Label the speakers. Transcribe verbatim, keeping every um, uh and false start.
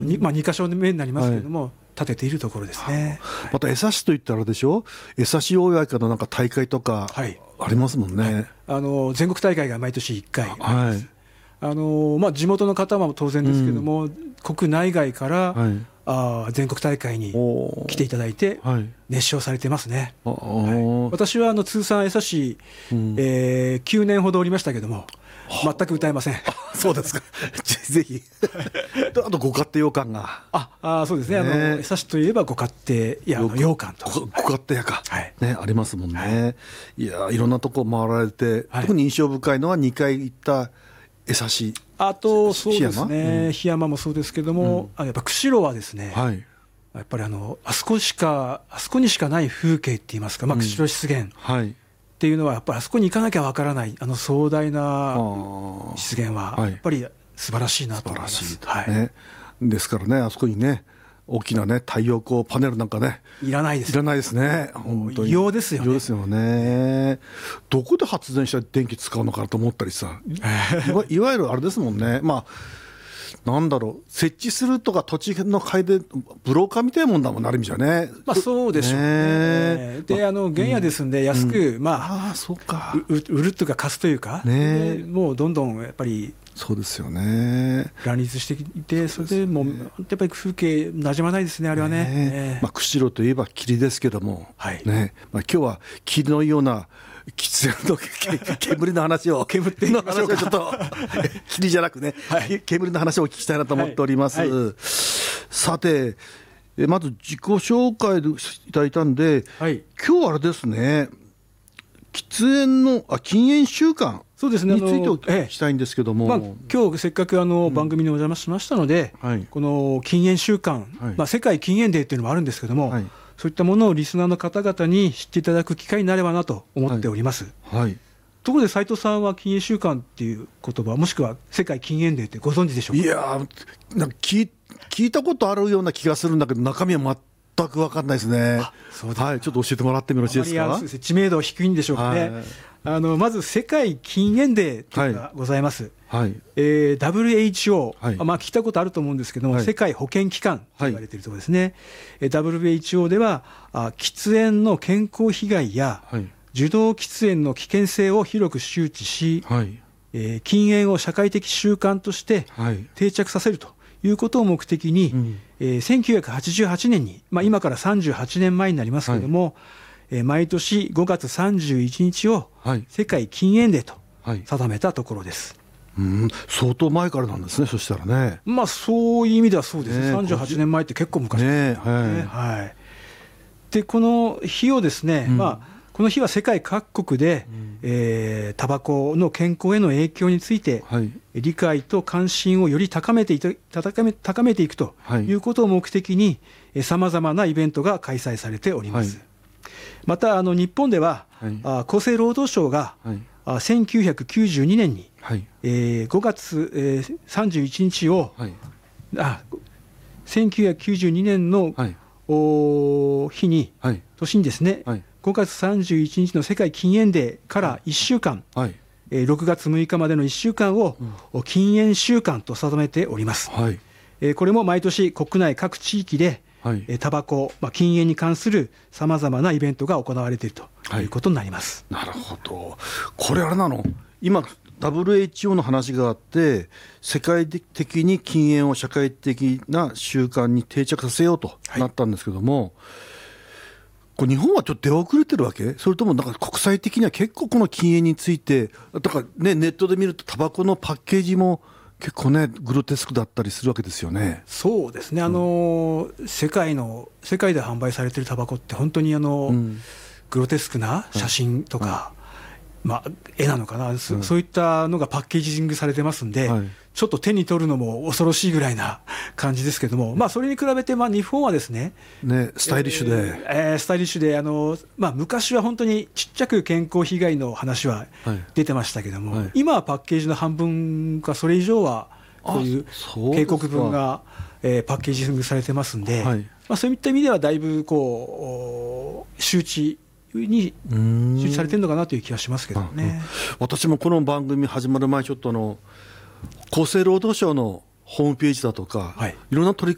Speaker 1: に、まあ、に箇所目になりますけれども、はい、立てているところですね。
Speaker 2: また江差といったらあれでしょ、江差大会のなんか大会とかありますもんね、はい、
Speaker 1: あの全国大会が毎年いっかいあります、
Speaker 2: はい、
Speaker 1: あのまあ、地元の方は当然ですけども、うん、国内外から、はい、あ全国大会に来ていただいて熱唱されてますね、はいはい、私はあの通算江差市、うんえー、きゅうねんほどおりましたけども全く歌えません。
Speaker 2: そうですかぜひあとご家庭羊羹が
Speaker 1: ああそうですね、あの江差といえばご家庭や羊羹と
Speaker 2: ご家庭やか、はいね、ありますもんね、はい、いやいろんなとこ回られて、はい、特に印象深いのはにかい行った江差、
Speaker 1: あとそうですね、檜山もそうですけども、うん、あやっぱ釧路はですね、はい、やっぱりあのあそこしかあそこにしかない風景って言いますか、まあ、釧路湿原、うんはい、っていうのはやっぱりあそこに行かなきゃわからないあの壮大な湿原はやっぱり素晴らしいなと思います、
Speaker 2: はいね、ですからねあそこにね大きなね太陽光パネルなんかね
Speaker 1: いらないです
Speaker 2: いらないですね本当に
Speaker 1: 異様ですよね
Speaker 2: 異様ですよね。どこで発電したら電気使うのかなと思ったりさい わ, いわゆるあれですもんね、まあなんだろう設置するとか土地の買いでブローカーみたいなもんだもんなる意味じゃね、
Speaker 1: まあ、そうでしょう ね, ねで、まあ、あの原野ですんで安く、うんまあ、
Speaker 2: あそうか
Speaker 1: 売るというか貸すというか、ね、もうどんどんやっぱり
Speaker 2: そうですよね
Speaker 1: 乱立していてそれでもうやっぱり風景なじまないですねあれは ね, ね、
Speaker 2: まあ、釧路といえば霧ですけども、はいねまあ、今日は霧のような喫煙の煙の話を
Speaker 1: 煙っての
Speaker 2: 話をちょっと霧じゃなくね、はい、煙の話をお聞きしたいなと思っております、はいはい、さてまず自己紹介いただいたんで、はい、今日はあれですね喫煙のあ禁煙習慣
Speaker 1: そうですね、
Speaker 2: についてお聞きしたいんですけども、
Speaker 1: まあ、今日せっかくあの番組にお邪魔しましたので、うんはい、この禁煙週間、はいまあ、世界禁煙デーというのもあるんですけども、はい、そういったものをリスナーの方々に知っていただく機会になればなと思っております、はいはい、ところで斉藤さんは禁煙週間っていう言葉もしくは世界禁煙デーってご存知でしょうか。
Speaker 2: いやなんか 聞, 聞いたことあるような気がするんだけど中身は全く分かんないですね。あそうです、はい、ちょっと教えてもらってもよろしいですか。
Speaker 1: 知名度低いんでしょうかね、はいあのまず世界禁煙デーというのがございます、はいはいえー、ダブリューエイチオー、はいまあ、聞いたことあると思うんですけども、はい、世界保健機関と言われているところですね、はい、ダブリューエイチオー ではあ喫煙の健康被害や、はい、受動喫煙の危険性を広く周知し、はいえー、禁煙を社会的習慣として定着させるということを目的に、うんえー、せんきゅうひゃくはちじゅうはちねんに、まあ、今からさんじゅうはちねんまえになりますけれども、はい毎年ごがつさんじゅういちにちを世界禁煙デーと定めたところです、
Speaker 2: はいはい、うん相当前からなんですね。そしたらね、
Speaker 1: まあ、そういう意味ではそうですね、ねさんじゅうはちねんまえって結構昔ですね、ねはいはい、でこの日をですね、うんまあ、この日は世界各国で、うんえー、タバコの健康への影響について、はい、理解と関心をより高めていた高め、高めていくということを目的にさまざまなイベントが開催されております、はいまたあの日本では、はい、あ厚生労働省が、はい、あせんきゅうひゃくきゅうじゅうにねんに、はいえー、ごがつ、えー、さんじゅういちにちを、はい、あせんきゅうひゃくきゅうじゅうにねんの、はい、お日に、はい、年にですね、はい、ごがつさんじゅういちにちの世界禁煙デーからいっしゅうかん、はいえー、ろくがつむいかまでのいっしゅうかんを、うん、禁煙週間と定めております、はいえー、これも毎年国内各地域ではい、タバコ、まあ、禁煙に関するさまざまなイベントが行われているということになります、
Speaker 2: はい、なるほど。これあれなの今 ダブリューエイチオー の話があって世界的に禁煙を社会的な習慣に定着させようとなったんですけども、はい、これ日本はちょっと出遅れてるわけそれともなんか国際的には結構この禁煙についてだから、ね、ネットで見るとタバコのパッケージも結構ねグロテスクだったりするわけですよね。
Speaker 1: そうですね、あの、うん、世界の世界で販売されているタバコって本当にあの、うん、グロテスクな写真とか、はいまあ、絵なのかな、うん、そ, そういったのがパッケージングされてますんで、はい、ちょっと手に取るのも恐ろしいぐらいな感じですけども、まあ、それに比べてまあ日本はですね、
Speaker 2: ねスタイリッシュで、
Speaker 1: えー、スタイリッシュであの、まあ、昔は本当にちっちゃく健康被害の話は出てましたけども、はいはい、今はパッケージの半分かそれ以上はそういう警告文が、えー、パッケージングされてますんで、はいまあ、そういった意味ではだいぶこう周知に周知されてるのかなという気がしますけどね、うんうん、
Speaker 2: 私もこの番組始まる前ちょっとあの厚生労働省のホームページだとか、はい、いろんな取り